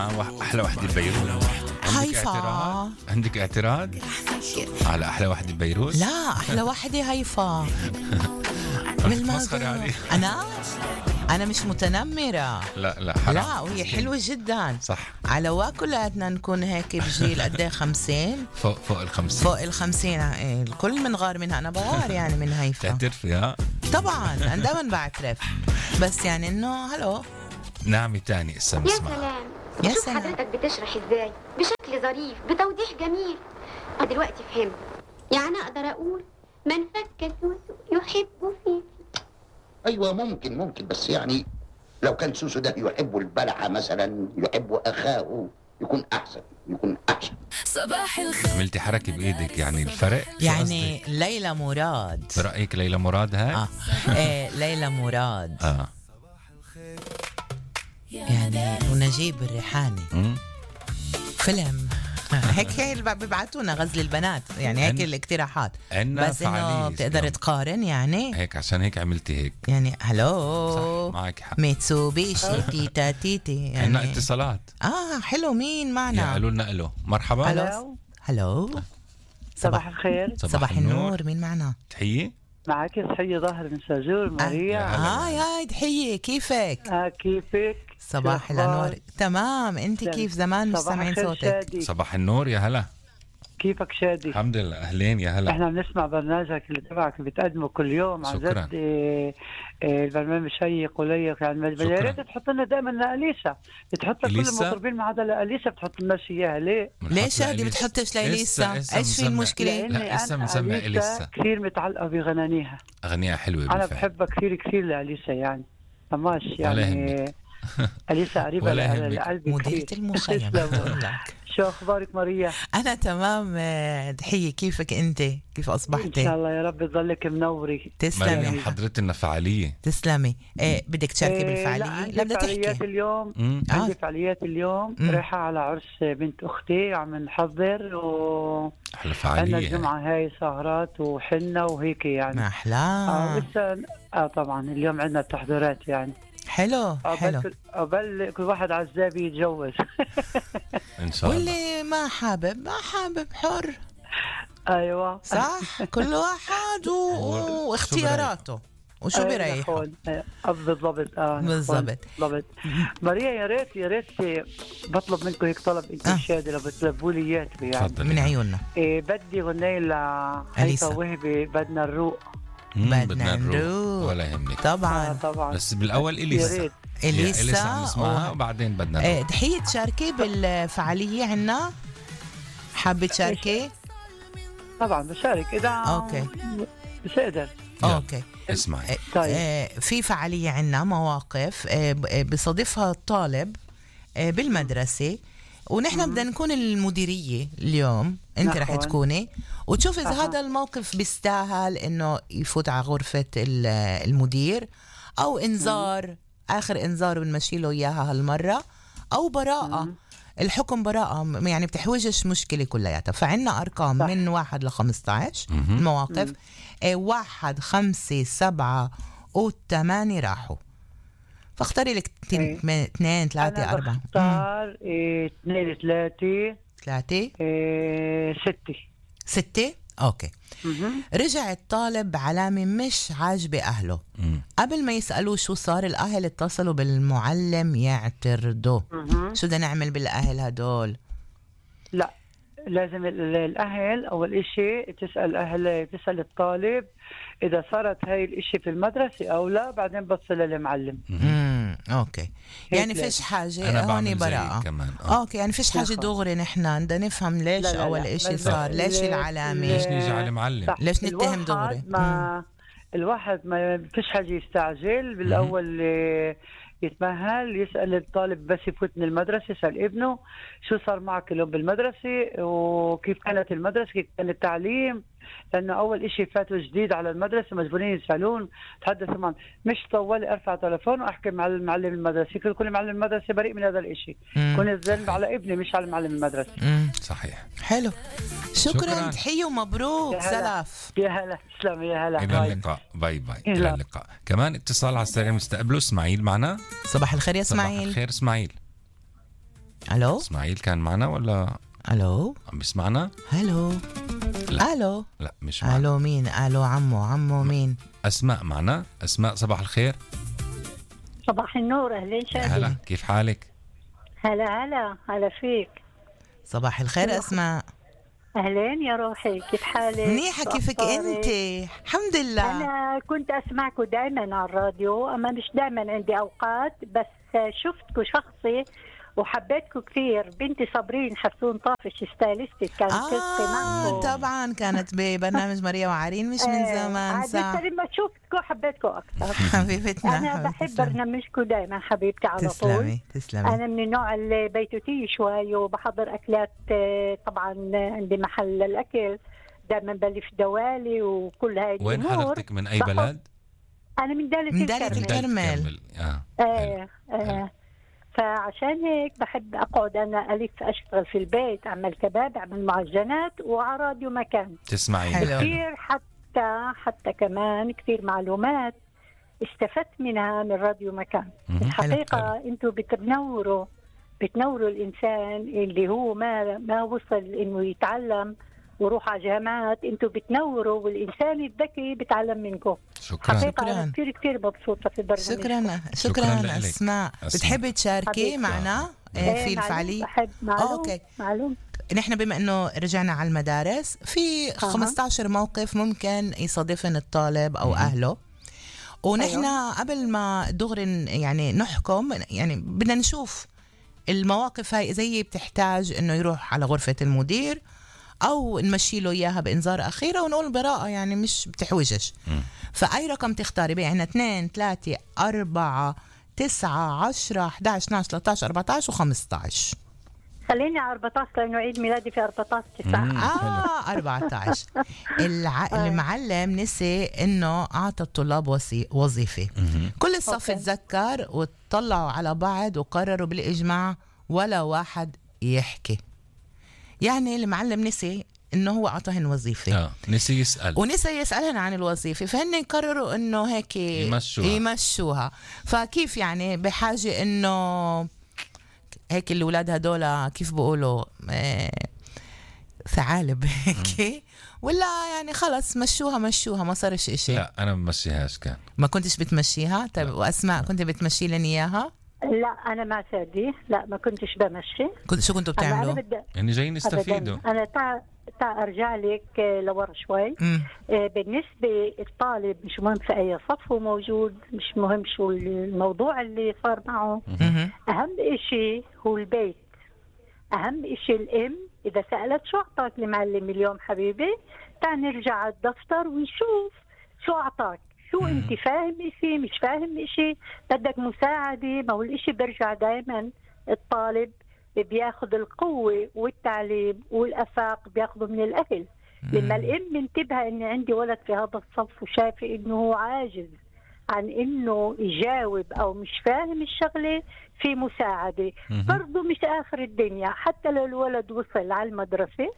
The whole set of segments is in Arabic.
أحلى وحدة ببيروت. هيفا. عندك اعتراض على أحلى وحدة ببيروت؟ لا، أحلى واحدة هيفا. بتمسخري علي؟ أنا مش متنمرة. لا حرام. لا، وهي حلوة جدا. صح. على واكلاتنا نكون هيك بجيل قد 50 فوق ال50. فوق ال50. الكل من غار منها. أنا بغار يعني من هيفا. تعترفي؟ ها طبعا أنا دائما بعترف، بس يعني إنه هلو نعمة تاني اسم يا اسمها. سلام. يا شوف سلام. حضرتك بتشرح ازاي، بشكل ظريف، بتوضيح جميل. دلوقتي فهمت. يعني اقدر اقول من فك سوسو يحب فيك. ايوه ممكن بس يعني لو كان سوسو ده يحب البلعه مثلا، يحب اخاه، يكون احسن. صباح الخير. عملتي حركة بإيدك، يعني الفرق شو يعني قصدك؟ ليلى مراد. برأيك ليلى مراد هاي؟ ليلى مراد. آه. يعني ونجيب الريحاني. فيلم هيك هي اللي بيبعتونا غزل البنات، يعني هيك الاقتراحات، بس انه بتقدر تقارن يعني هيك. عشان هيك عملتي هيك يعني. هلو صح، معك حق. ميتسوبيشي تيتا تيتي يعني. عنا اتصالات. حلو. مين معنا؟ قالوا لنا الو. مرحبا. هلو. صباح الخير. صباح النور. مين معنا؟ تحية. معك تحية ظاهر من ساجور ماريا. يا تحية، كيفك؟ كيفك؟ صباح الأنوار. تمام. انت كيف؟ زمان مش سامعين صوتك. صباح النور. يا هلا. كيفك شادي؟ الحمد لله. اهلين يا هلا. احنا بنسمع برنامجك اللي تبعك بتقدمه كل يوم. شكرا. عن جد البرنامج شيق وليق يعني. يا ريت تحط لنا دائما لأليسا. بتحط كل المطربين ما عدا لأليسا، بتحط لنا اياها. ليه شادي بتحطش لأليسا؟ ايش في المشكلة؟ لا اسا مسمى إليسا. كثير متعلقة بغنانيها. اغنية حلوة بالفعل. انا بحبها كثير لأليسا يعني. ماشي يعني. أليسا قريبة لقلبي. مديرة المخيم. بقول لك. شو أخبارك ماريا؟ أنا تمام. تحية، كيفك أنت؟ كيف أصبحتي؟ إن شاء الله يا رب تضلك منوري. تسلمي. حضرتنا فعالية. تسلمي. بدك تشاركي بالفعالية؟ لا بدي فعاليات اليوم. عندي فعاليات اليوم. رايحة على عرس بنت أختي، عم نحضر أحلى فعالية. عندنا الجمعة هاي سهرات وحنة وهيك يعني. ما أحلى. طبعا اليوم عندنا التحضيرات يعني. حلو. قبل كل واحد عزابي يتجوز. إن شاء الله. واللي ما حابب حر. أيوة صح. كل واحد واختياراته وشو بريحه. بالضبط. بالضبط. ماريا يا ريت بطلب منكم هيك طلب انتم شادي لو بتلبوا لي اياه يعني. من عيوننا. بدي غنية لهيفا وهبي. بدنا الروق. بدنا نروح. ولا يهمك. طبعا. بس بالاول إليسا نسمعها وبعدين بدنا نروح. تحية تشاركي بالفعالية عنا؟ حابة تشاركي؟ طبعا بشارك اذا اوكي بس اقدر. اوكي اسمعي. في فعالية عنا مواقف بصادفها الطالب بالمدرسة، ونحن بدنا نكون المديرية اليوم. انت رح تكوني وتشوف اذا هذا الموقف بيستاهل انه يفوت على غرفة المدير، او انذار، اخر انذار بنمشي له اياها هالمرة، او براءة. الحكم براءة يعني بتحوجش مشكلة كلياتها. فعنا أرقام من 1 ل15 المواقف. 1 5 7 و8 راحوا. فاختاري لك 2 3 4. اختار 2 3 6. اوكي. رجع الطالب علامة مش عاجبة أهله. قبل ما يسألوه شو صار، الأهل اتصلوا بالمعلم يعترضوا. شو بدنا نعمل بالأهل هدول؟ لا لازم الأهل أول إشي تسأل الطالب إذا صارت هاي الإشي في المدرسة أو لا، بعدين بتصل للمعلم. اوكي. يعني فيش حاجة هون براءة. اوكي. يعني فيش حاجة دغري نحن بدنا نفهم ليش اول اشي صار، ليش العلامة، ليش نيجي على المعلم، ليش نتهم دغري. الواحد ما فيش حاجة يستعجل. بالاول يتمهل، يسأل الطالب بس يفوت من المدرسة، يسأل ابنه شو صار معك اليوم بالمدرسة وكيف كانت المدرسة، كيف كان التعليم، لأنه أول إشي فاتوا جديد على المدرسة مجبورين يسألون. تحدثوا معهم، مش طول أرفع تلفون وأحكي مع المعلم المدرسي. كل معلم المدرسة بريء من هذا الإشي. كون الذنب على ابني مش على معلم المدرسة. صحيح. حلو. شكرا. تحية ومبروك. سلاف. يا هلا. تسلم. يا هلا. إلى اللقاء. باي إلى اللقاء. كمان اتصال على السريع مستقبله. اسماعيل معنا. صباح الخير يا اسماعيل. صباح الخير اسماعيل. الو اسماعيل كان معنا ولا الو عم بيسمعنا؟ الو لا. الو لا مش معنا. الو مين؟ الو عمو مين؟ اسماء معنا. اسماء صباح الخير. صباح النور، اهلين شادي. هلا كيف حالك؟ هلا فيك. صباح الخير اسماء. اهلين يا روحي، كيف حالك؟ منيحه، كيفك انت؟ الحمد لله. انا كنت اسمعكم دائما على الراديو، اما مش دائما عندي اوقات، بس شفتكم شخصي وحبيتكم كثير. بنتي صابرين حسون طافش ستايلستك كانت تلقي معكم. طبعا كانت ببرنامج ماريا وعرين مش من زمان ساعة. لما شفتكم حبيتكم اكثر. حبيبتنا. انا بحب برنامجكم دائما حبيبتي على طول. تسلمي. انا من النوع اللي بيتوتي شوي وبحضر اكلات. طبعا عندي محل الاكل دائما بلف دوالي وكل هاي الامور. وين حضرتك من اي بلد؟ انا من دالة الكرمل. فعشان هيك بحب أقعد أنا ألف أشتغل في البيت، أعمل كباب، أعمل معجنات، وعلى راديو مكان تسمعي كثير. حتى كمان كثير معلومات استفدت منها من راديو مكان. الحقيقة أنتوا بتنوروا الإنسان اللي هو ما وصل إنه يتعلم وروح على جامعات. انتوا بتنوروا، والانسان الذكي بيتعلم منكم. شكرا. حقيقة انا كثير مبسوطه في البرنامج. شكرا اسماء. بتحبي تشاركي معنا في الفعاليه؟ معلوم. نحن بما انه رجعنا على المدارس، في 15 موقف ممكن يصادفن الطالب او اهله، ونحن قبل ما دغري يعني نحكم، يعني بدنا نشوف المواقف هاي اذا هي بتحتاج انه يروح على غرفه المدير أو نمشي له إياها بإنذار أخيرة ونقول براءة، يعني مش بتحوجش. فأي رقم تختاري بقى؟ عنا 2 3 4 9 10 11 12 13 14 و15. خليني على 14 لأنه عيد ميلادي في 14/9. 14. المعلم نسي إنه أعطى الطلاب وظيفة. كل الصف تذكر وطلعوا على بعض وقرروا بالإجماع ولا واحد يحكي. يعني المعلم نسي انه هو اعطاهن وظيفه، نسي يسالهن عن الوظيفه، فهن قرروا انه هيك يمشوها. فكيف يعني بحاجه انه هيك الاولاد هدول كيف بيقولوا ثعالب هيك، ولا يعني خلص مشوها ما صارش إشي؟ لا انا ما بمشيهاش. كان ما كنتش بتمشيها؟ طيب واسماء كنت بتمشي لن اياها؟ لا أنا ما سادي، لا ما كنتش بمشي. شو كنتوا بتعملوا؟ يعني جايين نستفيدوا. أنا تا أرجع لك لورا شوي. بالنسبة الطالب مش مهم في أي صف هو موجود، مش مهم شو الموضوع اللي صار معه. أهم إشي هو البيت، أهم إشي الأم إذا سألت شو أعطاك المعلم اليوم حبيبي، تعال نرجع على الدفتر ونشوف شو أعطاك، شو انت فاهم اشي مش فاهم اشي، بدك مساعدة. ما هو الاشي برجع دائما الطالب بياخد القوة والتعليم والأفاق بياخده من الأهل. لما الأم منتبهة إن عندي ولد في هذا الصف وشايفة إنه هو عاجز عن إنه يجاوب أو مش فاهم الشغلة، في مساعدة برضو مش آخر الدنيا. حتى لو الولد وصل على المدرسة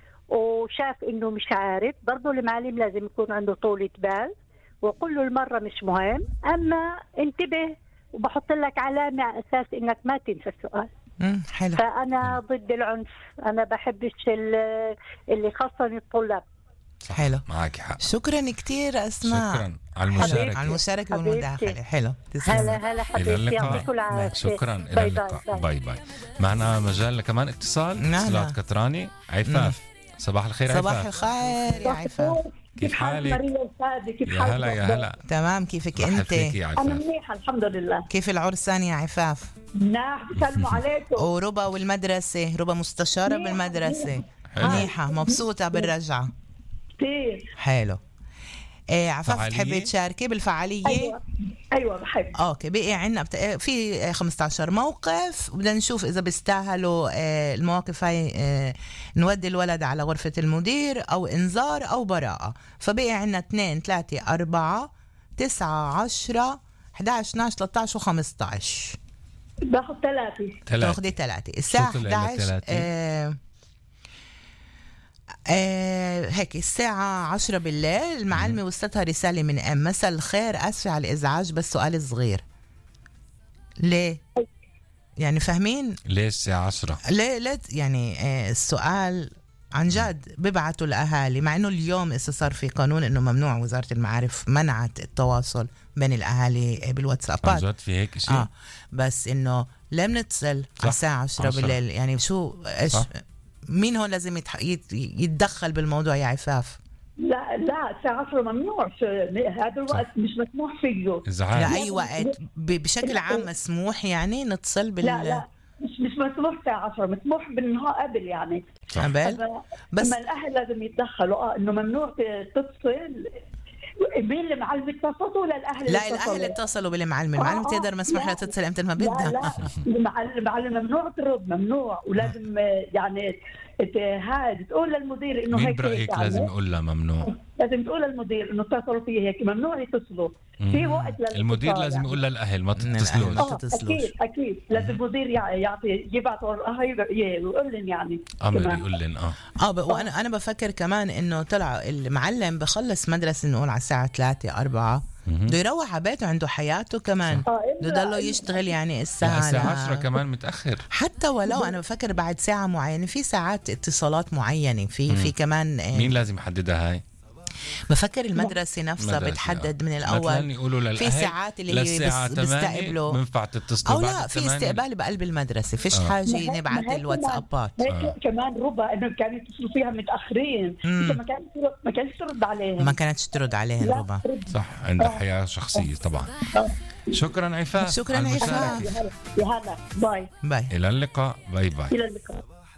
وشاف إنه مش عارف، برضو المعلم لازم يكون عنده طولة بال وقل له المرة مش مهم، أما انتبه وبحط لك علامة على أساس إنك ما تنسى السؤال. حلو. فأنا ضد العنف، أنا بحبش اللي خاصني الطلاب. حلو، معك حق. شكرا كتير أسماء. شكرا على المشاركة والمداخلة. حلو، هلا حبيبتي، يعطيكم العافية. شكرا، إلى اللقاء. باي. معنا مجال كمان اتصال. اتصالات كتراني. عفاف، صباح الخير. صباح الخير يا عفاف، كيف حالك؟ يا هلا. تمام، كيفك انت؟ انا منيحه الحمد لله. كيف العرسان يا عفاف؟ مناح، بسلموا عليكم. وربا والمدرسه، ربا مستشاره بالمدرسه. منيحه، مبسوطه بالرجعه كثير. حلو. عفاف تحبي تشاركي بالفعاليه؟ ايوه بحب. اوكي، بقي عنا في 15 موقف، وبدنا نشوف اذا بيستاهلوا المواقف هاي نودي الولد على غرفه المدير او انذار او براءه. فبقي عنا 2 3 4 9 10 11 12 13 و15. باخذ 3. تاخذي 3 الساعه 11. هيك الساعة 10 بالليل. المعلمة وصلتها رسالة من أم: مساء الخير، آسفة على الإزعاج بس سؤال صغير. ليه؟ يعني فاهمين ليه الساعة 10؟ ليه يعني السؤال عن جد ببعتوا الأهالي، مع إنه اليوم إذا صار في قانون إنه ممنوع، وزارة المعارف منعت التواصل بين الأهالي بالواتسابات. عن جد في هيك شيء؟ بس إنه ليه بنتصل على الساعة 10 بالليل؟ يعني شو إيش مين هون لازم يتدخل بالموضوع يا عفاف؟ لا الساعة 10 ممنوع، هذا الوقت مش مسموح فيه. لأي وقت بشكل عام مسموح يعني نتصل لا مش مسموح الساعة 10، مسموح بالنهار قبل يعني قبل. بس الأهل لازم يتدخلوا إنه ممنوع تتصل. مين اللي معلم اتصلوا ولا الأهل؟ لا الأهل اتصلوا بالمعلم. المعلم تقدر مسموح لها تتصل امتى ما بدها. لا المعلم ممنوع ترد، ممنوع. ولازم يعني هاد تقول للمدير انه مين هيك برأيك يعني لازم يقول لها ممنوع؟ لازم تقول للمدير انه اتصلوا فيه هيك، ممنوع يتصلوا في وقت المدير لازم يعني. يقول للأهل ما تتصلوش. اكيد لازم المدير يعطي يبعثوا ويقول لهم يعني امر يقول لهم وانا بفكر كمان انه طلع المعلم بخلص مدرسة نقول على الساعة 3-4 بده يروح على بيته، عنده حياته كمان، بده يضله يشتغل يعني الساعة 10 كمان متأخر. حتى ولو أنا بفكر بعد ساعة معينة، في ساعات اتصالات معينة في كمان مين لازم يحددها هاي؟ بفكر المدرسة نفسها بتحدد من الأول. في ساعات اللي هي بيستقبلوا بينفع تتصلوا أو لا، في استقبال بقلب المدرسة، فيش حاجة نبعت الواتسابات. كمان ربع إنه كانوا يتصلوا فيها متأخرين، ما كانتش ترد عليهم، ما كانتش ترد عليهم ربع. صح، عندها حياة شخصية طبعا. شكرا عفاف. شكرا عفاف. يا هلا باي. إلى اللقاء. باي باي. إلى اللقاء.